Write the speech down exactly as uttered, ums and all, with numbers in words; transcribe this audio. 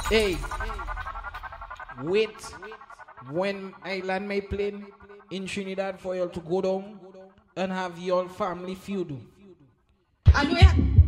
Hey, wait when I land my plane in Trinidad for you to go down and have your family feud. And we